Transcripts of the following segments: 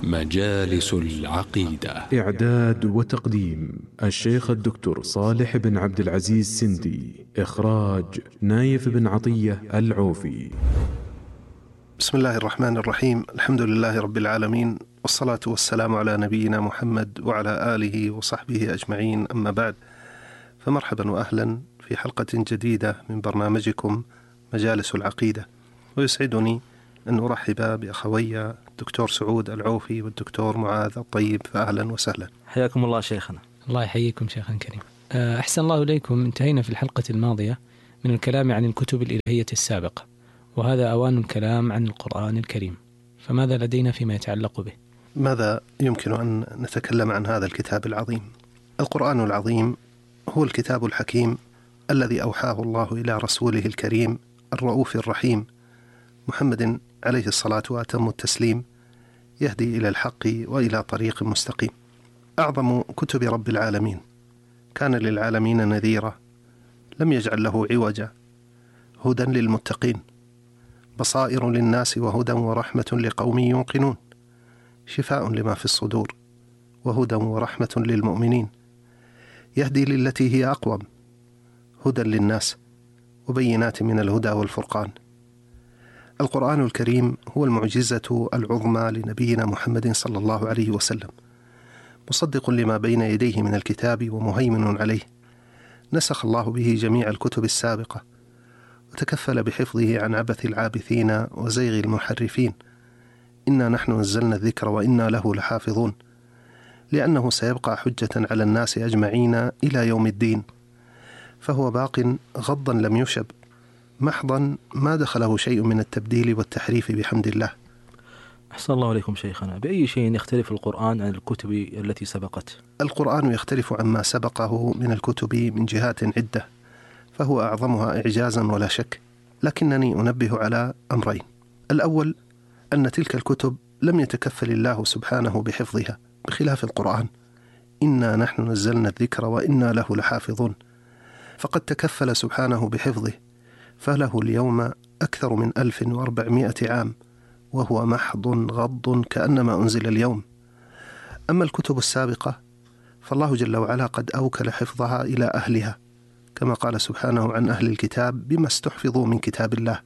مجالس العقيدة. إعداد وتقديم الشيخ الدكتور صالح بن عبد العزيز سندي. إخراج نايف بن عطية العوفي. بسم الله الرحمن الرحيم. الحمد لله رب العالمين، والصلاة والسلام على نبينا محمد وعلى آله وصحبه أجمعين، أما بعد، فمرحبا وأهلا في حلقة جديدة من برنامجكم مجالس العقيدة. ويسعدني أن أرحب بأخوي الدكتور سعود العوفي والدكتور معاذ الطيب، فأهلا وسهلا. حياكم الله شيخنا. الله يحييكم شيخنا كريم. أحسن الله إليكم. انتهينا في الحلقة الماضية من الكلام عن الكتب الإلهية السابقة، وهذا أوان الكلام عن القرآن الكريم، فماذا لدينا فيما يتعلق به؟ ماذا يمكن أن نتكلم عن هذا الكتاب العظيم؟ القرآن العظيم هو الكتاب الحكيم الذي أوحاه الله إلى رسوله الكريم الرؤوف الرحيم محمد عليه الصلاة وأتم التسليم، يهدي إلى الحق وإلى طريق مستقيم. أعظم كتب رب العالمين، كان للعالمين نذيرا، لم يجعل له عوجا، هدى للمتقين، بصائر للناس وهدى ورحمة لقوم يوقنون، شفاء لما في الصدور وهدى ورحمة للمؤمنين، يهدي للتي هي أقوم، هدى للناس وبينات من الهدى والفرقان. القرآن الكريم هو المعجزة العظمى لنبينا محمد صلى الله عليه وسلم، مصدق لما بين يديه من الكتاب ومهيمن عليه، نسخ الله به جميع الكتب السابقة، وتكفل بحفظه عن عبث العابثين وزيغ المحرفين. إنا نحن نزلنا الذكر وإنا له لحافظون، لأنه سيبقى حجة على الناس أجمعين إلى يوم الدين، فهو باق غضا لم يشب، محضا ما دخله شيء من التبديل والتحريف بحمد الله. أحسن الله عليكم شيخنا. بأي شيء يختلف القرآن عن الكتب التي سبقت؟ القرآن يختلف عما سبقه من الكتب من جهات عدة، فهو أعظمها إعجازا ولا شك، لكنني أنبه على أمرين. الأول أن تلك الكتب لم يتكفل الله سبحانه بحفظها، بخلاف القرآن، إنا نحن نزلنا الذكر وإنا له لحافظون، فقد تكفل سبحانه بحفظه، فله اليوم أكثر من 1400 عام، وهو محض غض كأنما أنزل اليوم. أما الكتب السابقة فالله جل وعلا قد أوكل حفظها إلى أهلها، كما قال سبحانه عن أهل الكتاب بما استحفظوا من كتاب الله،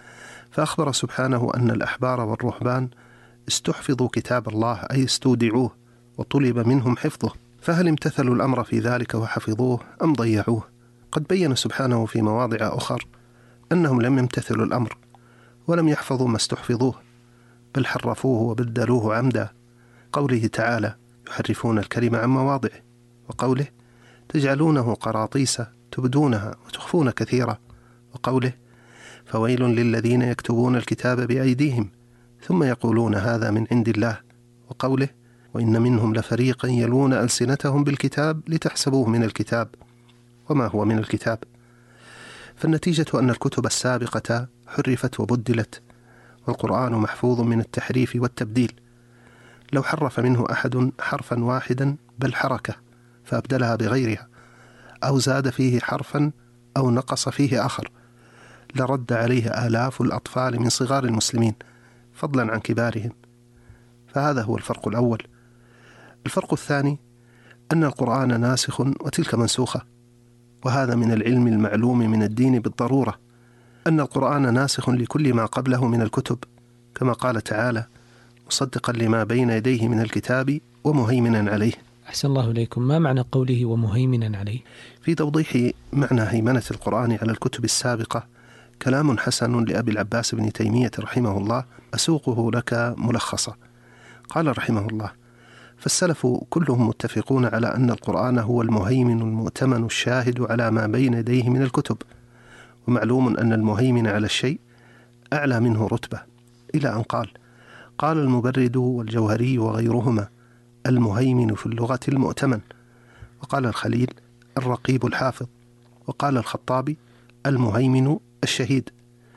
فأخبر سبحانه أن الأحبار والرهبان استحفظوا كتاب الله، أي استودعوه وطلب منهم حفظه، فهل امتثلوا الأمر في ذلك وحفظوه أم ضيعوه؟ قد بين سبحانه في مواضع أخر أنهم لم يمتثلوا الأمر ولم يحفظوا ما استحفظوه، بل حرفوه وبدلوه عمدا، قوله تعالى يحرفون الكلم عن مواضعه، وقوله تجعلونه قراطيس تبدونها وتخفون كثيرا، وقوله فويل للذين يكتبون الكتاب بأيديهم ثم يقولون هذا من عند الله، وقوله وإن منهم لفريقا يلون ألسنتهم بالكتاب لتحسبوه من الكتاب وما هو من الكتاب. فالنتيجة أن الكتب السابقة حرفت وبدلت، والقرآن محفوظ من التحريف والتبديل. لو حرف منه أحد حرفا واحدا بل حركة فأبدلها بغيرها، أو زاد فيه حرفا أو نقص فيه آخر، لرد عليه آلاف الأطفال من صغار المسلمين فضلا عن كبارهم. فهذا هو الفرق الأول. الفرق الثاني أن القرآن ناسخ وتلك منسوخة، وهذا من العلم المعلوم من الدين بالضرورة، أن القرآن ناسخ لكل ما قبله من الكتب، كما قال تعالى مصدقا لما بين يديه من الكتاب ومهيمنا عليه. أحسن الله إليكم. ما معنى قوله ومهيمنا عليه؟ في توضيح معنى هيمنة القرآن على الكتب السابقة كلام حسن لأبي العباس بن تيمية رحمه الله، أسوقه لك ملخصا. قال رحمه الله: فالسلف كلهم متفقون على أن القرآن هو المهيمن المؤتمن الشاهد على ما بين يديه من الكتب، ومعلوم أن المهيمن على الشيء أعلى منه رتبة، إلى أن قال المبرد والجوهري وغيرهما المهيمن في اللغة المؤتمن، وقال الخليل الرقيب الحافظ، وقال الخطابي المهيمن الشهيد.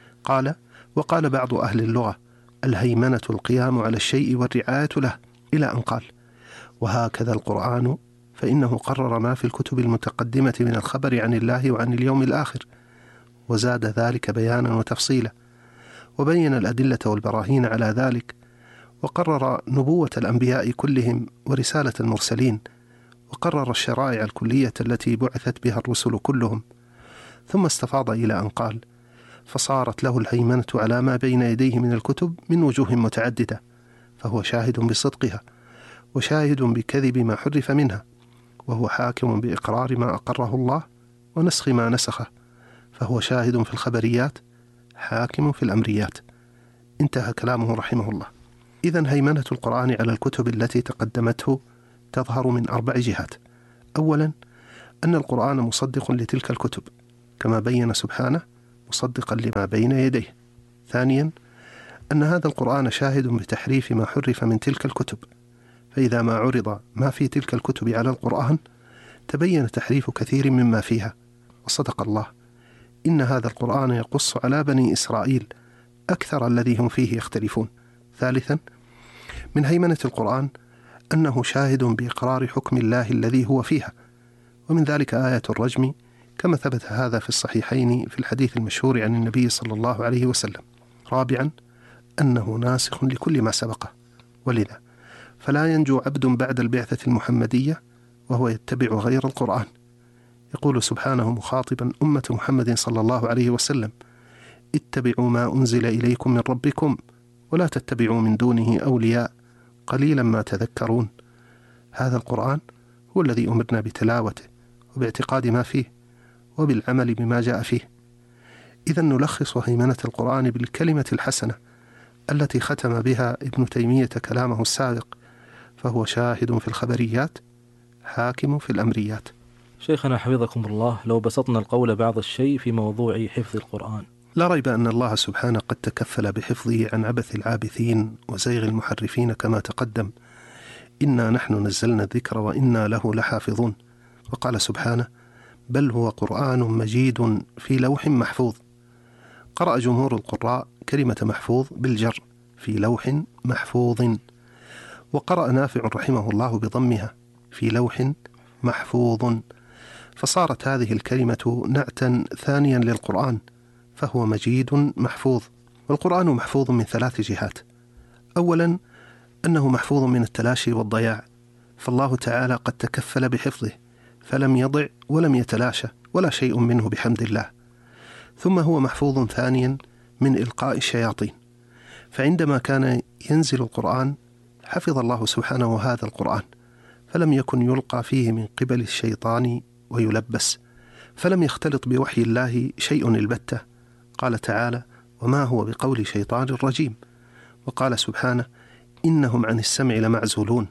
وقال بعض أهل اللغة الهيمنة القيام على الشيء والرعاية له، إلى أن قال: وهكذا القرآن فإنه قرر ما في الكتب المتقدمة من الخبر عن الله وعن اليوم الآخر، وزاد ذلك بيانا وتفصيلا، وبين الأدلة والبراهين على ذلك، وقرر نبوة الأنبياء كلهم ورسالة المرسلين، وقرر الشرائع الكلية التي بعثت بها الرسل كلهم، ثم استفاض إلى أن قال: فصارت له الهيمنة على ما بين يديه من الكتب من وجوه متعددة، فهو شاهد بصدقها وشاهد بكذب ما حرف منها، وهو حاكم بإقرار ما أقره الله ونسخ ما نسخه، فهو شاهد في الخبريات حاكم في الأمريات. انتهى كلامه رحمه الله. إذن هيمنة القرآن على الكتب التي تقدمته تظهر من 4 جهات. أولا، أن القرآن مصدق لتلك الكتب كما بين سبحانه مصدقا لما بين يديه. ثانيا، أن هذا القرآن شاهد بتحريف ما حرف من تلك الكتب، فإذا ما عرض ما في تلك الكتب على القرآن تبين تحريف كثير مما فيها، وصدق الله: إن هذا القرآن يقص على بني إسرائيل أكثر الذي هم فيه يختلفون. ثالثا، من هيمنة القرآن أنه شاهد بإقرار حكم الله الذي هو فيها، ومن ذلك آية الرجم كما ثبت هذا في الصحيحين في الحديث المشهور عن النبي صلى الله عليه وسلم. رابعا، أنه ناسخ لكل ما سبقه، ولذا فلا ينجو عبد بعد البعثة المحمدية وهو يتبع غير القرآن. يقول سبحانه مخاطبا أمة محمد صلى الله عليه وسلم: اتبعوا ما أنزل إليكم من ربكم ولا تتبعوا من دونه أولياء قليلا ما تذكرون. هذا القرآن هو الذي أمرنا بتلاوته وباعتقاد ما فيه وبالعمل بما جاء فيه. إذن نلخص هيمنة القرآن بالكلمة الحسنة التي ختم بها ابن تيمية كلامه السابق: فهو شاهد في الخبريات حاكم في الأمريات. شيخنا حفظكم الله، لو بسطنا القول بعض الشيء في موضوع حفظ القرآن. لا ريب أن الله سبحانه قد تكفل بحفظه عن عبث العابثين وزيغ المحرفين كما تقدم: إنا نحن نزلنا الذكر وإنا له لحافظون. وقال سبحانه: بل هو قرآن مجيد في لوح محفوظ. قرأ جمهور القراء كلمة محفوظ بالجر في لوح محفوظ، وقرأ نافع رحمه الله بضمها في لوح محفوظ، فصارت هذه الكلمة نعتا ثانيا للقرآن، فهو مجيد محفوظ. والقرآن محفوظ من 3 جهات. أولا، أنه محفوظ من التلاشي والضياع، فالله تعالى قد تكفل بحفظه فلم يضع ولم يتلاشى ولا شيء منه بحمد الله. ثم هو محفوظ ثانيا من إلقاء الشياطين، فعندما كان ينزل القرآن حفظ الله سبحانه هذا القرآن فلم يكن يلقى فيه من قبل الشيطان ويلبس، فلم يختلط بوحي الله شيء البتة. قال تعالى: وما هو بقول شيطان رجيم. وقال سبحانه: إنهم عن السمع لمعزولون.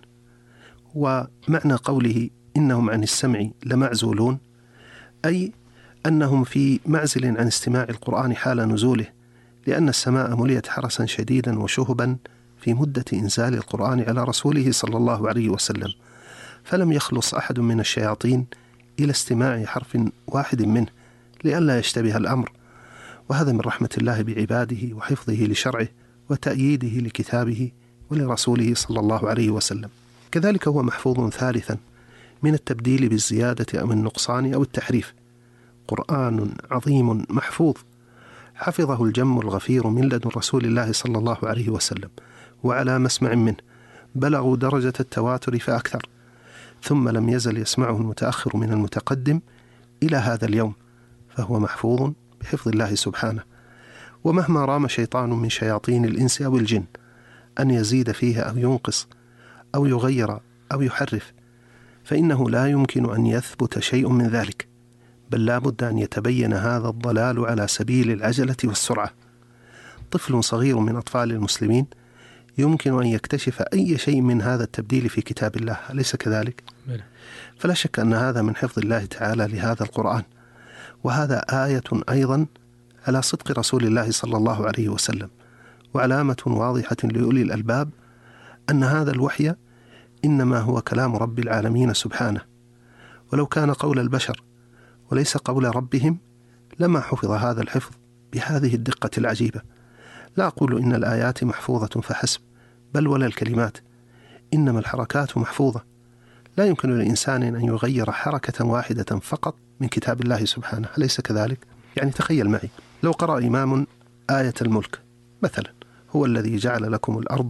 ومعنى قوله إنهم عن السمع لمعزولون أي أنهم في معزل عن استماع القرآن حال نزوله، لأن السماء مليت حرسا شديدا وشهبا في مدة إنزال القرآن على رسوله صلى الله عليه وسلم، فلم يخلص أحد من الشياطين إلى استماع حرف واحد منه لئلا يشتبه الأمر. وهذا من رحمة الله بعباده وحفظه لشرعه وتأييده لكتابه ولرسوله صلى الله عليه وسلم. كذلك هو محفوظ ثالثا من التبديل بالزيادة أو النقصان أو التحريف. قرآن عظيم محفوظ حفظه الجم الغفير من لدن رسول الله صلى الله عليه وسلم وعلى مسمع منه، بلغوا درجة التواتر فأكثر، ثم لم يزل يسمعه المتأخر من المتقدم إلى هذا اليوم، فهو محفوظ بحفظ الله سبحانه. ومهما رام شيطان من شياطين الإنس أو الجن أن يزيد فيها أو ينقص أو يغير أو يحرف، فإنه لا يمكن أن يثبت شيء من ذلك، بل لا بد أن يتبين هذا الضلال على سبيل العجلة والسرعة. طفل صغير من أطفال المسلمين يمكن أن يكتشف أي شيء من هذا التبديل في كتاب الله، أليس كذلك؟ فلا شك أن هذا من حفظ الله تعالى لهذا القرآن، وهذا آية أيضا على صدق رسول الله صلى الله عليه وسلم، وعلامة واضحة لأولي الألباب أن هذا الوحي إنما هو كلام رب العالمين سبحانه، ولو كان قول البشر وليس قول ربهم لما حفظ هذا الحفظ بهذه الدقة العجيبة. لا أقول إن الآيات محفوظة فحسب، بل ولا الكلمات، إنما الحركات محفوظة. لا يمكن للإنسان أن يغير حركة واحدة فقط من كتاب الله سبحانه، أليس كذلك؟ يعني تخيل معي لو قرأ إمام آية الملك مثلا: هو الذي جعل لكم الأرض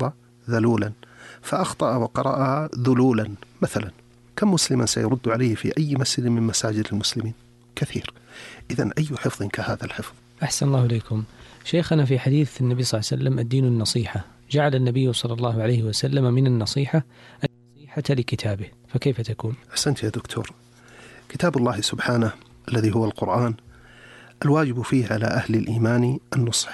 ذلولا فأخطأ وقرأها ذلولا مثلا، كم مسلما سيرد عليه في أي مسجد من مساجد المسلمين؟ كثير. إذن أي حفظ كهذا الحفظ؟ أحسن الله إليكم شيخنا. في حديث النبي صلى الله عليه وسلم الدين النصيحة، جعل النبي صلى الله عليه وسلم من النصيحة لكتابه، فكيف تكون؟ أحسنت يا دكتور. كتاب الله سبحانه الذي هو القرآن الواجب فيه على أهل الإيمان النصح.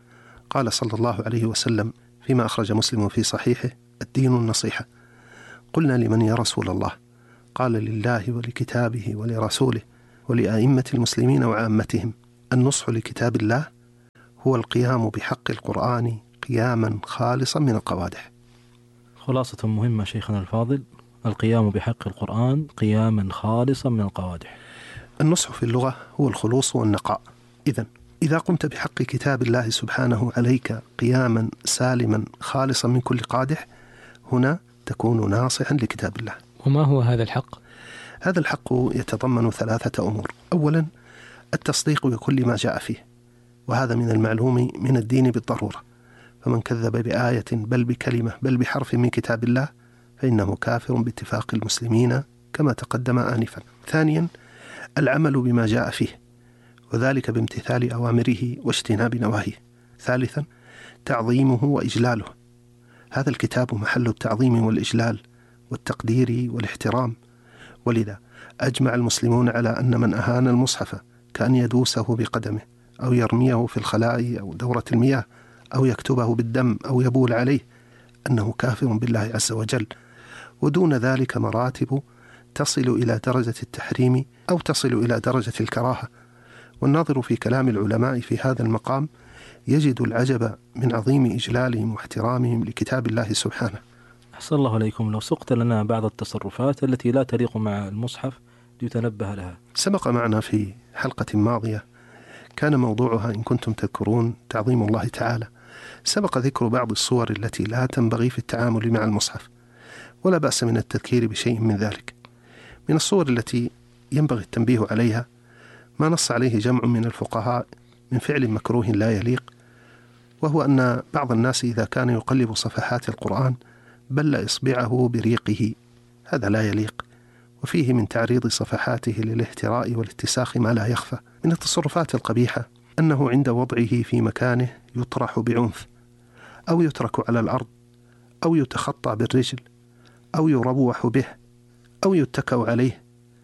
قال صلى الله عليه وسلم فيما أخرج مسلم في صحيحه: الدين النصيحة. قلنا: لمن يا رسول الله؟ قال: لله ولكتابه ولرسوله ولأئمة المسلمين وعامتهم. النصح لكتاب الله هو القيام بحق القرآن قياما خالصا من القوادح. خلاصة مهمة شيخنا الفاضل: القيام بحق القرآن قياما خالصا من القوادح. النصح في اللغة هو الخلوص والنقاء. إذا قمت بحق كتاب الله سبحانه عليك قياما سالما خالصا من كل قادح، هنا تكون ناصحا لكتاب الله. وما هو هذا الحق؟ هذا الحق يتضمن 3 أمور. أولا، التصديق بكل ما جاء فيه، وهذا من المعلوم من الدين بالضرورة، فمن كذب بآية بل بكلمة بل بحرف من كتاب الله فإنه كافر باتفاق المسلمين كما تقدم آنفا. ثانيا، العمل بما جاء فيه، وذلك بامتثال أوامره واجتناب نواهيه. ثالثا، تعظيمه وإجلاله، هذا الكتاب محل التعظيم والإجلال والتقدير والاحترام، ولذا أجمع المسلمون على أن من أهان المصحف كأن يدوسه بقدمه أو يرميه في الخلاء أو دورة المياه أو يكتبه بالدم أو يبول عليه أنه كافر بالله عز وجل. ودون ذلك مراتب تصل إلى درجة التحريم أو تصل إلى درجة الكراهة. والناظر في كلام العلماء في هذا المقام يجد العجب من عظيم إجلالهم واحترامهم لكتاب الله سبحانه. أحسن الله عليكم، لو سقت لنا بعض التصرفات التي لا تليق مع المصحف ليتنبه لها. سبق معنا في حلقة ماضية كان موضوعها إن كنتم تذكرون تعظيم الله تعالى. سبق ذكر بعض الصور التي لا تنبغي في التعامل مع المصحف، ولا بأس من التذكير بشيء من ذلك. من الصور التي ينبغي التنبيه عليها ما نص عليه جمع من الفقهاء من فعل مكروه لا يليق، وهو أن بعض الناس إذا كان يقلب صفحات القرآن بل إصبعه بريقه، هذا لا يليق، وفيه من تعريض صفحاته للاهتراء والاتساخ ما لا يخفى. من التصرفات القبيحة أنه عند وضعه في مكانه يطرح بعنف، أو يترك على الأرض، أو يتخطى بالرجل، أو يروح به، أو يتكأ عليه،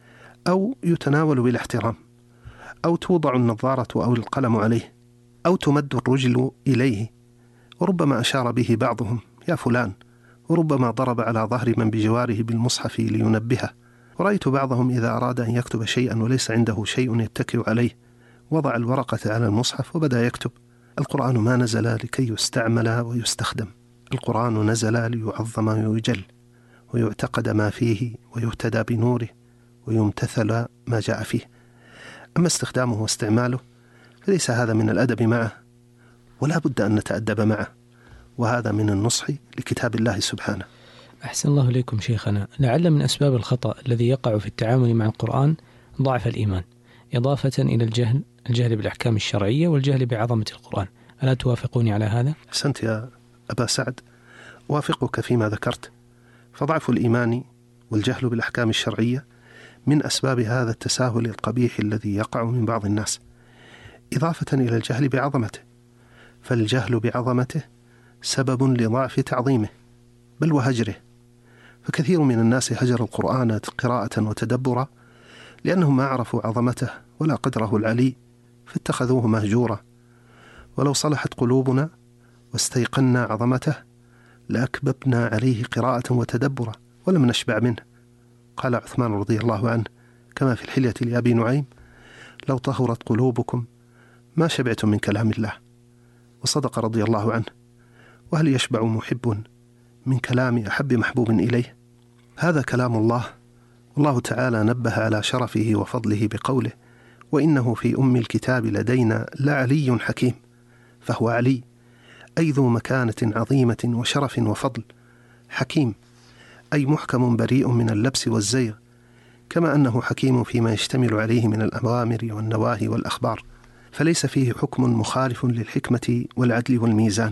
أو يتناول بالاحترام، أو توضع النظارة أو القلم عليه، أو تمد الرجل إليه، وربما أشار به بعضهم يا فلان، وربما ضرب على ظهر من بجواره بالمصحف لينبهه. ورأيت بعضهم إذا أراد أن يكتب شيئا وليس عنده شيء يتكئ عليه وضع الورقة على المصحف وبدأ يكتب. القرآن ما نزل لكي يستعمل ويستخدم، القرآن نزل ليعظم ويجل ويعتقد ما فيه ويهتدى بنوره ويمتثل ما جاء فيه. أما استخدامه واستعماله فليس هذا من الأدب معه، ولا بد أن نتأدب معه، وهذا من النصح لكتاب الله سبحانه. أحسن الله إليكم شيخنا. لعل من أسباب الخطأ الذي يقع في التعامل مع القرآن ضعف الإيمان، إضافة إلى الجهل بالأحكام الشرعية والجهل بعظمة القرآن. ألا توافقوني على هذا؟ أحسنت يا أبا سعد، أوافقك فيما ذكرت، فضعف الإيمان والجهل بالأحكام الشرعية من أسباب هذا التساهل القبيح الذي يقع من بعض الناس، إضافة إلى الجهل بعظمته، فالجهل بعظمته سبب لضعف تعظيمه بل وهجره. فكثير من الناس هجر القرآن قراءة وتدبرا لأنهم ما عرفوا عظمته ولا قدره العلي فاتخذوه مهجورا. ولو صلحت قلوبنا واستيقنا عظمته لأكببنا عليه قراءة وتدبرا ولم نشبع منه. قال عثمان رضي الله عنه كما في الحلية لأبي نعيم: لو طهرت قلوبكم ما شبعتم من كلام الله. وصدق رضي الله عنه. وهل يشبع محب من كلام أحب محبوب إليه؟ هذا كلام الله، والله تعالى نبه على شرفه وفضله بقوله: وإنه في أم الكتاب لدينا لعلي حكيم. فهو علي أي ذو مكانة عظيمة وشرف وفضل، حكيم أي محكم بريء من اللبس والزيغ، كما أنه حكيم فيما يشتمل عليه من الأوامر والنواهي والأخبار، فليس فيه حكم مخالف للحكمة والعدل والميزان.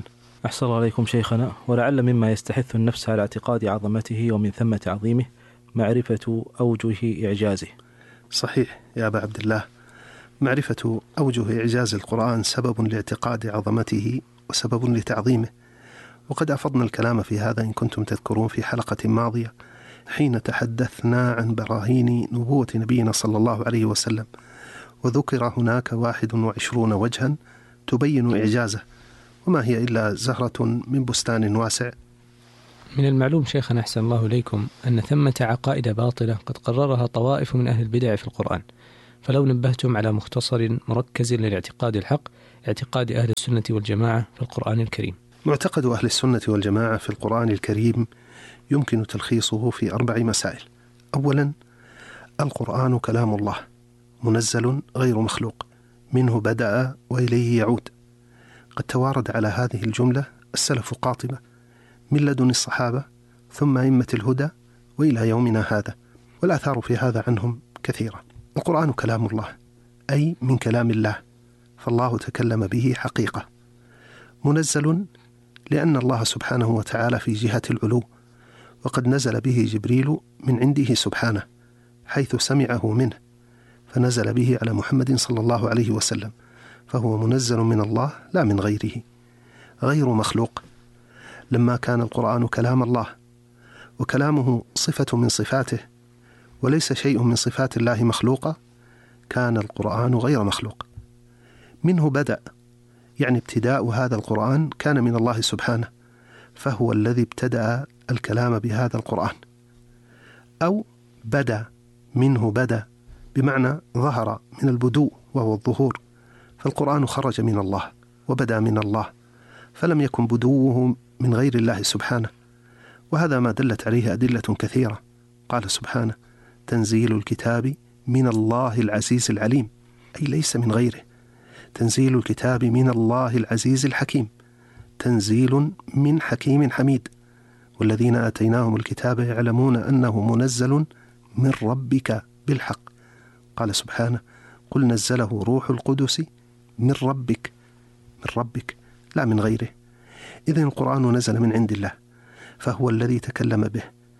أحسن الله عليكم شيخنا. ولعل مما يستحث النفس على اعتقاد عظمته ومن ثم تعظيمه معرفة أوجه إعجازه. صحيح يا أبا عبد الله، معرفة أوجه إعجاز القرآن سبب لاعتقاد عظمته وسبب لتعظيمه. وقد أفضنا الكلام في هذا إن كنتم تذكرون في حلقة ماضية حين تحدثنا عن براهين نبوة نبينا صلى الله عليه وسلم، وذكر هناك 21 وجها تبين إعجازه، وما هي إلا زهرة من بستان واسع. من المعلوم شيخنا أحسن الله إليكم أن ثمة عقائد باطلة قد قررها طوائف من أهل البدع في القرآن، فلو نبهتم على مختصر مركز للاعتقاد الحق، اعتقاد أهل السنة والجماعة في القرآن الكريم. معتقد أهل السنة والجماعة في القرآن الكريم يمكن تلخيصه في 4 مسائل. أولا، القرآن كلام الله منزل غير مخلوق، منه بدأ وإليه يعود. قد توارد على هذه الجملة السلف قاطبة من لدن الصحابة ثم أئمة الهدى وإلى يومنا هذا، والآثار في هذا عنهم كثيرة. القرآن كلام الله أي من كلام الله، فالله تكلم به حقيقة. منزل لأن الله سبحانه وتعالى في جهة العلو، وقد نزل به جبريل من عنده سبحانه حيث سمعه منه، فنزل به على محمد صلى الله عليه وسلم، فهو منزل من الله لا من غيره، غير مخلوق. لما كان القرآن كلام الله وكلامه صفة من صفاته وليس شيء من صفات الله مخلوقة، كان القرآن غير مخلوق. منه بدأ، يعني ابتداء هذا القرآن كان من الله سبحانه، فهو الذي ابتدأ الكلام بهذا القرآن. أو بدأ، منه بدأ بمعنى ظهر من البدوء وهو الظهور، فالقرآن خرج من الله وبدأ من الله، فلم يكن بدوه من غير الله سبحانه. وهذا ما دلت عليه أدلة كثيرة. قال سبحانه: تنزيل الكتاب من الله العزيز العليم، أي ليس من غيره. تنزيل الكتاب من الله العزيز الحكيم، تنزيل من حكيم حميد. والذين آتيناهم الكتاب يعلمون أنه منزل من ربك بالحق. قال سبحانه: قل نزله روح القدس من ربك، من ربك لا من غيره. إذن القرآن نزل من عند الله، فهو الذي تكلم به،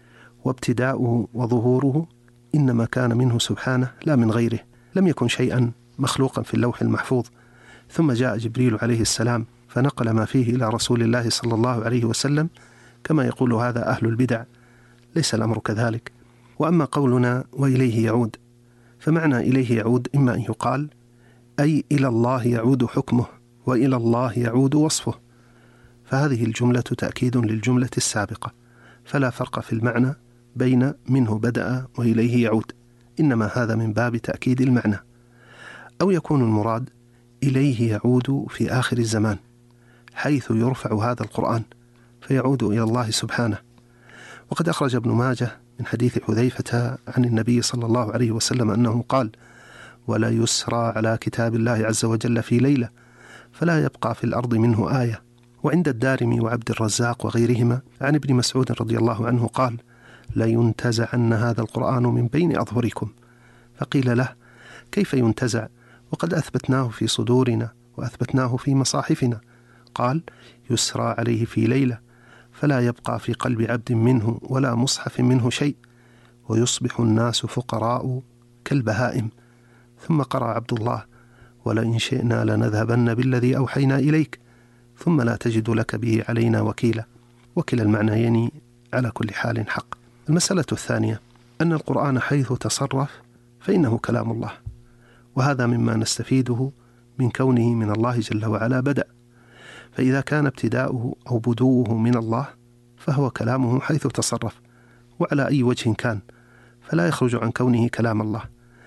وابتداؤه وظهوره إنما كان منه سبحانه لا من غيره. لم يكن شيئا مخلوقا في اللوح المحفوظ، ثم جاء جبريل عليه السلام فنقل ما فيه إلى رسول الله صلى الله عليه وسلم، كما يقول هذا أهل البدع. ليس الأمر كذلك. وأما قولنا وإليه يعود، فمعنى إليه يعود إما أن يقال أي إلى الله يعود حكمه، وإلى الله يعود وصفه، فهذه الجملة تأكيد للجملة السابقة، فلا فرق في المعنى بين منه بدأ وإليه يعود، إنما هذا من باب تأكيد المعنى. أو يكون المراد إليه يعود في آخر الزمان، حيث يرفع هذا القرآن فيعود إلى الله سبحانه. وقد أخرج ابن ماجه من حديث حذيفة عن النبي صلى الله عليه وسلم أنه قال: ولا يسرى على كتاب الله عز وجل في ليلة فلا يبقى في الأرض منه آية. وعند الدارمي وعبد الرزاق وغيرهما عن ابن مسعود رضي الله عنه قال: لا ينتزعن هذا القرآن من بين أظهركم. فقيل له: كيف ينتزع وقد أثبتناه في صدورنا وأثبتناه في مصاحفنا؟ قال: يسرى عليه في ليلة فلا يبقى في قلب عبد منه ولا مصحف منه شيء، ويصبح الناس فقراء كالبهائم. ثم قرأ عبد الله: ولئن شئنا لنذهبن بالذي أوحينا إليك ثم لا تجد لك به علينا وكيلا. وكلا المعنيين على كل حال حق. المسألة الثانية أن القرآن حيث تصرف فإنه كلام الله، وهذا مما نستفيده من كونه من الله جل وعلا بدأ. فإذا كان ابتداؤه أو بدوه من الله فهو كلامه حيث تصرف وعلى أي وجه كان، فلا يخرج عن كونه كلام الله.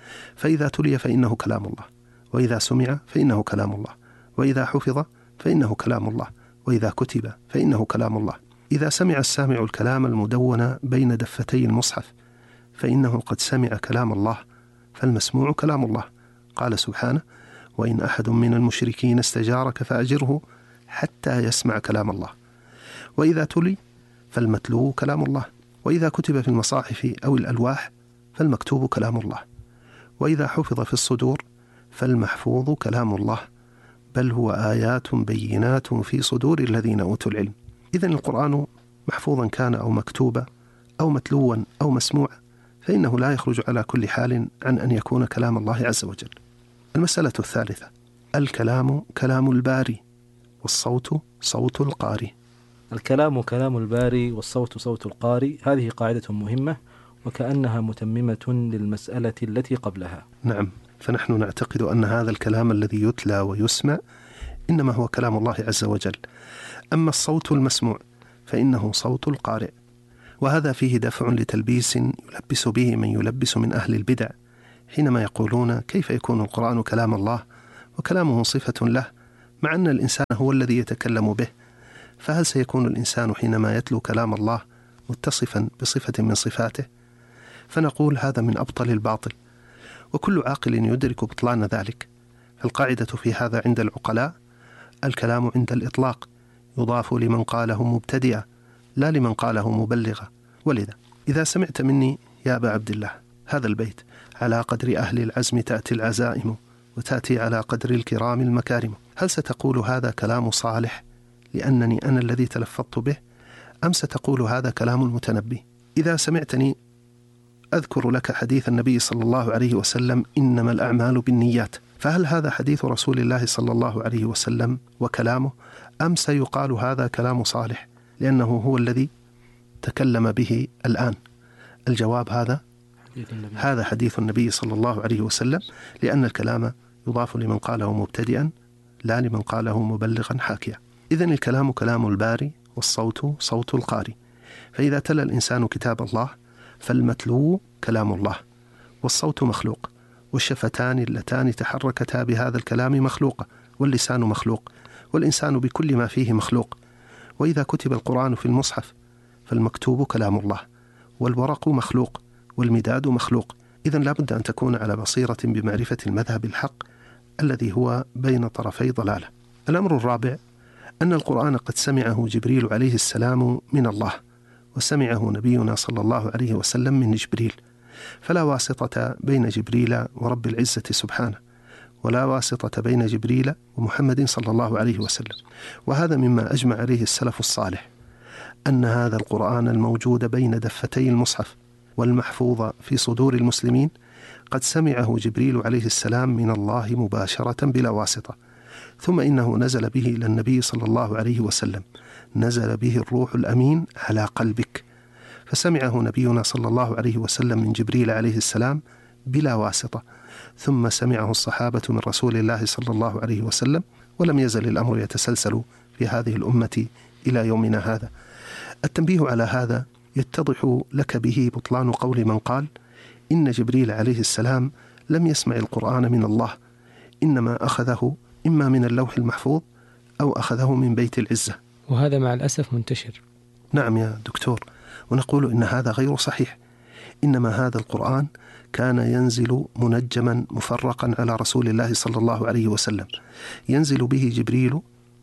فإذا تلي فإنه كلام الله، وإذا سمع فإنه كلام الله، وإذا حفظ فإنه كلام الله، وإذا كتب فإنه كلام الله. إذا سمع السامع الكلام المدون بين دفتي المصحف فإنه قد سمع كلام الله، فالمسموع كلام الله. قال سبحانه: وإن أحد من المشركين استجارك فأجره حتى يسمع كلام الله. وإذا تلي فالمتلو كلام الله، وإذا كتب في المصاحف أو الألواح فالمكتوب كلام الله، وإذا حفظ في الصدور فالمحفوظ كلام الله، بل هو آيات بينات في صدور الذين أوتوا العلم. إذن القرآن محفوظا كان أو مكتوبا أو متلوا أو مسموعا، فإنه لا يخرج على كل حال عن أن يكون كلام الله عز وجل. المسألة الثالثة: الكلام كلام الباري والصوت صوت القاري. الكلام كلام الباري والصوت صوت القاري، هذه قاعدة مهمة وكأنها متممة للمسألة التي قبلها. نعم، فنحن نعتقد أن هذا الكلام الذي يتلى ويسمع إنما هو كلام الله عز وجل، أما الصوت المسموع فإنه صوت القارئ، وهذا فيه دفع لتلبيس يلبس به من يلبس من أهل البدع حينما يقولون كيف يكون القرآن كلام الله وكلامه صفة له مع أن الإنسان هو الذي يتكلم به، فهل سيكون الإنسان حينما يتلو كلام الله متصفا بصفة من صفاته؟ فنقول هذا من أبطل الباطل، وكل عاقل يدرك بطلان ذلك. القاعدة في هذا عند العقلاء: الكلام عند الإطلاق يضاف لمن قاله مبتدئا لا لمن قاله مبلغا. ولذا إذا سمعت مني يا أبا عبد الله هذا البيت: على قدر أهل العزم تأتي العزائم وتأتي على قدر الكرام المكارم، هل ستقول هذا كلام صالح لأنني أنا الذي تلفظت به، أم ستقول هذا كلام المتنبي؟ إذا سمعتني أذكر لك حديث النبي صلى الله عليه وسلم: إنما الأعمال بالنيات، فهل هذا حديث رسول الله صلى الله عليه وسلم وكلامه، أم سيقال هذا كلام صالح لأنه هو الذي تكلم به الآن؟ الجواب هذا حديث النبي صلى الله عليه وسلم، لأن الكلام يضاف لمن قاله مبتدئا لا لمن قاله مبلغا حاكيا. إذن الكلام كلام الباري والصوت صوت القاري، فإذا تلا الإنسان كتاب الله فالمتلو كلام الله، والصوت مخلوق، والشفتان اللتان تحركتا بهذا الكلام مخلوقة، واللسان مخلوق، والإنسان بكل ما فيه مخلوق. وإذا كتب القرآن في المصحف فالمكتوب كلام الله، والورق مخلوق، والمداد مخلوق. إذن لا بد أن تكون على بصيرة بمعرفة المذهب الحق الذي هو بين طرفي ضلالة. الأمر الرابع: أن القرآن قد سمعه جبريل عليه السلام من الله، وسمعه نبينا صلى الله عليه وسلم من جبريل، فلا واسطة بين جبريل ورب العزة سبحانه، ولا واسطة بين جبريل ومحمد صلى الله عليه وسلم. وهذا مما أجمع عليه السلف الصالح، أن هذا القرآن الموجود بين دفتي المصحف والمحفوظ في صدور المسلمين قد سمعه جبريل عليه السلام من الله مباشرة بلا واسطة، ثم إنه نزل به إلى النبي صلى الله عليه وسلم، نزل به الروح الأمين على قلبك، فسمعه نبينا صلى الله عليه وسلم من جبريل عليه السلام بلا واسطة، ثم سمعه الصحابة من رسول الله صلى الله عليه وسلم، ولم يزل الأمر يتسلسل في هذه الأمة إلى يومنا هذا. التنبيه على هذا يتضح لك به بطلان قول من قال إن جبريل عليه السلام لم يسمع القرآن من الله، إنما أخذه إما من اللوح المحفوظ أو أخذه من بيت العزة، وهذا مع الأسف منتشر. نعم يا دكتور، ونقول إن هذا غير صحيح، إنما هذا القرآن كان ينزل منجما مفرقا على رسول الله صلى الله عليه وسلم، ينزل به جبريل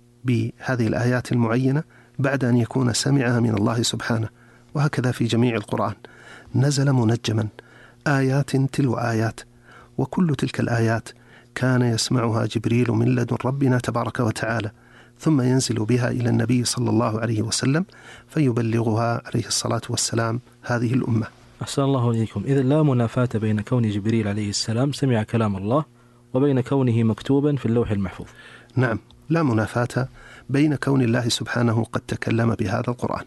بهذه الآيات المعينة بعد أن يكون سمعها من الله سبحانه، وهكذا في جميع القرآن نزل منجما آيات تلو آيات، وكل تلك الآيات كان يسمعها جبريل من لدن ربنا تبارك وتعالى، ثم ينزل بها إلى النبي صلى الله عليه وسلم فيبلغها عليه الصلاة والسلام هذه الأمة. أحسن الله إليكم. إذن لا منافاة بين كون جبريل عليه السلام سمع كلام الله وبين كونه مكتوبا في اللوح المحفوظ. نعم، لا منافاة بين كون الله سبحانه قد تكلم بهذا القرآن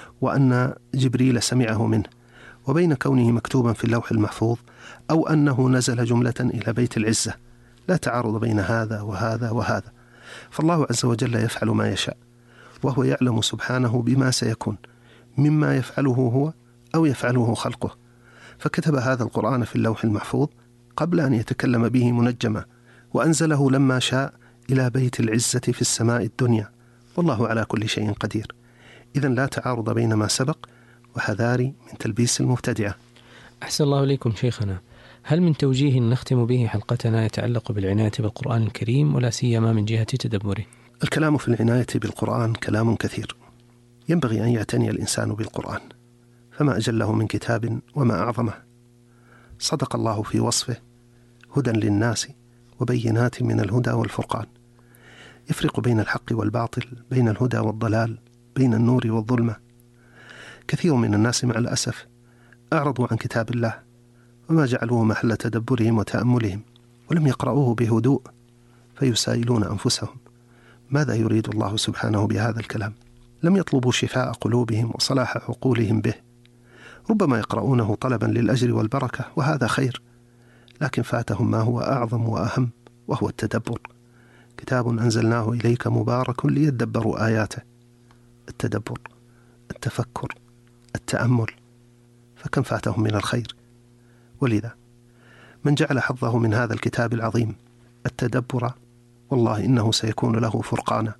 وأن جبريل سمعه منه، وبين كونه مكتوبا في اللوح المحفوظ أو أنه نزل جملة إلى بيت العزة، لا تعارض بين هذا وهذا وهذا، فالله عز وجل يفعل ما يشاء، وهو يعلم سبحانه بما سيكون مما يفعله هو أو يفعله خلقه، فكتب هذا القرآن في اللوح المحفوظ قبل أن يتكلم به منجما، وأنزله لما شاء إلى بيت العزة في السماء الدنيا، والله على كل شيء قدير. إذن لا تعارض بين ما سبق، وحذاري من تلبيس المبتدعة. أحسن الله إليكم شيخنا، هل من توجيه نختم به حلقتنا يتعلق بالعناية بالقرآن الكريم ولا سيما من جهة تدبره؟ الكلام في العناية بالقرآن كلام كثير، ينبغي أن يعتني الإنسان بالقرآن، فما أجله من كتاب وما أعظمه. صدق الله في وصفه: هدى للناس وبينات من الهدى والفرقان. يفرق بين الحق والباطل، بين الهدى والضلال، بين النور والظلمة. كثير من الناس مع الأسف أعرضوا عن كتاب الله وما جعلوه محل تدبرهم وتأملهم، ولم يقرأوه بهدوء، فيسائلون أنفسهم ماذا يريد الله سبحانه بهذا الكلام؟ لم يطلبوا شفاء قلوبهم وصلاح عقولهم به. ربما يقرؤونه طلبا للأجر والبركة، وهذا خير، لكن فاتهم ما هو أعظم وأهم، وهو التدبر. كتاب أنزلناه إليك مبارك ليدبروا آياته. التدبر، التفكر، التأمل، فكم فاتهم من الخير. ولذا من جعل حظه من هذا الكتاب العظيم التدبر، والله إنه سيكون له فرقانا،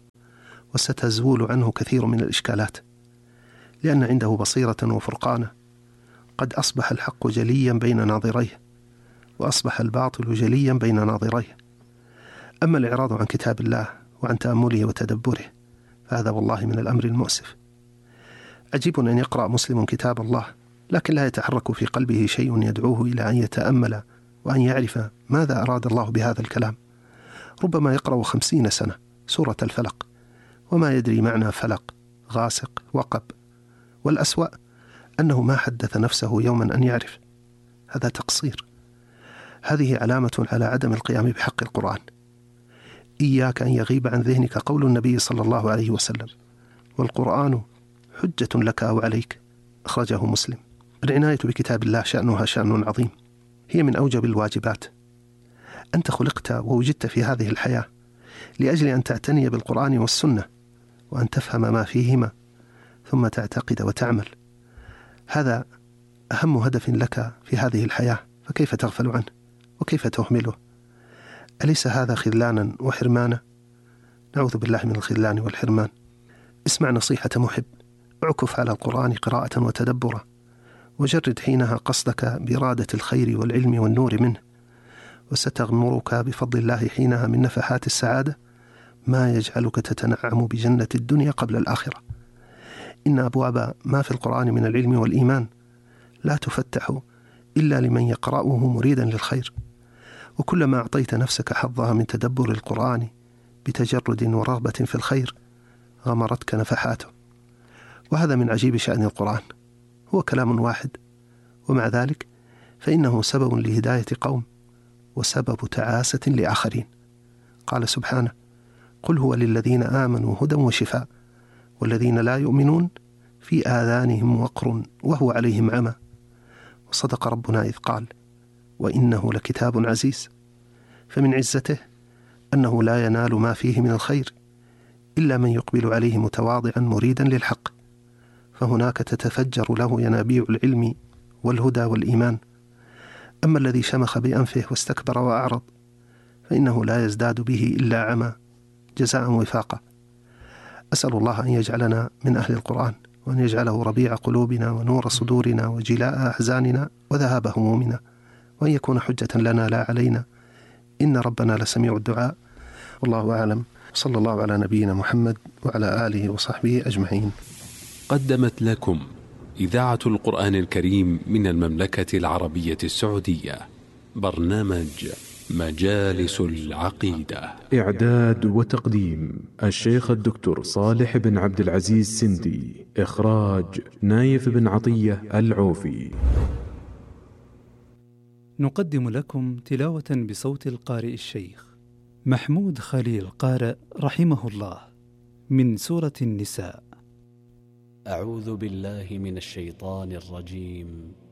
وستزول عنه كثير من الإشكالات، لأن عنده بصيرة وفرقانا. قد أصبح الحق جليا بين ناظريه، وأصبح الباطل جليا بين ناظريه. أما الإعراض عن كتاب الله وعن تأمله وتدبره فهذا والله من الأمر المؤسف. عجيب أن يقرأ مسلم كتاب الله لكن لا يتحرك في قلبه شيء يدعوه إلى أن يتأمل وأن يعرف ماذا أراد الله بهذا الكلام. ربما يقرأ 50 سنة سورة الفلق وما يدري معنى فلق، غاسق، وقب، والأسوأ أنه ما حدث نفسه يوما أن يعرف. هذا تقصير. هذه علامة على عدم القيام بحق القرآن. إياك أن يغيب عن ذهنك قول النبي صلى الله عليه وسلم: والقرآن حجة لك أو عليك. أخرجه مسلم. العناية بكتاب الله شأنها شأن عظيم، هي من أوجب الواجبات. أنت خلقت ووجدت في هذه الحياة لأجل أن تعتني بالقرآن والسنة، وأن تفهم ما فيهما ثم تعتقد وتعمل. هذا أهم هدف لك في هذه الحياة، فكيف تغفل عنه وكيف تهمله؟ أليس هذا خذلانا وحرمانا؟ نعوذ بالله من الخذلان والحرمان. اسمع نصيحة محب، اعكف على القرآن قراءة وتدبرا، وجرد حينها قصدك بإرادة الخير والعلم والنور منه، وستغمرك بفضل الله حينها من نفحات السعادة ما يجعلك تتنعم بجنة الدنيا قبل الآخرة. إن أبواب ما في القرآن من العلم والإيمان لا تفتح إلا لمن يقرأه مريدا للخير، وكلما أعطيت نفسك حظها من تدبر القرآن بتجرد ورغبة في الخير غمرتك نفحاته. وهذا من عجيب شأن القرآن، هو كلام واحد، ومع ذلك فإنه سبب لهداية قوم وسبب تعاسة لآخرين. قال سبحانه: قل هو للذين آمنوا هدى وشفاء، والذين لا يؤمنون في آذانهم وقر وهو عليهم عمى. وصدق ربنا إذ قال: وإنه لكتاب عزيز. فمن عزته أنه لا ينال ما فيه من الخير إلا من يقبل عليه متواضعا مريدا للحق، فهناك تتفجر له ينابيع العلم والهدى والإيمان. أما الذي شمخ بأنفه واستكبر وأعرض فإنه لا يزداد به إلا عمى جزاء وفاقا. أسأل الله أن يجعلنا من أهل القرآن، وأن يجعله ربيع قلوبنا ونور صدورنا وجلاء أحزاننا وذهاب همومنا، وأن يكون حجة لنا لا علينا، إن ربنا لسميع الدعاء. والله أعلم، صلى الله على نبينا محمد وعلى آله وصحبه أجمعين. قدمت لكم إذاعة القرآن الكريم من المملكة العربية السعودية برنامج مجالس العقيدة. إعداد وتقديم الشيخ الدكتور صالح بن عبد العزيز سندي. إخراج نايف بن عطية العوفي. نقدم لكم تلاوة بصوت القارئ الشيخ محمود خليل قارئ رحمه الله من سورة النساء. أعوذ بالله من الشيطان الرجيم.